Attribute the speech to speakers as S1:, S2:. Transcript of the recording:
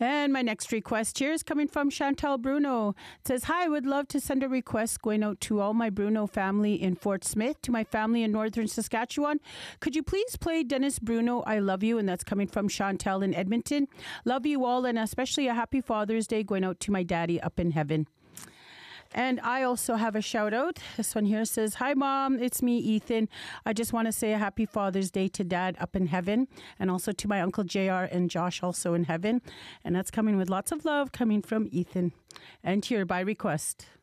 S1: And my next request here is coming from Chantal Bruno. It says, hi, I would love to send a request going out to all my Bruno family in Fort Smith, to my family in northern Saskatchewan. Could you please play Dennis Bruno, I Love You? And that's coming from Chantal in Edmonton. Love you all, and especially a happy Father's Day going out to my daddy up in heaven. And I also have a shout out. This one here says, hi, Mom. It's me, Ethan. I just want to say a happy Father's Day to Dad up in heaven, and also to my Uncle JR and Josh also in heaven. And that's coming with lots of love coming from Ethan. And here by request.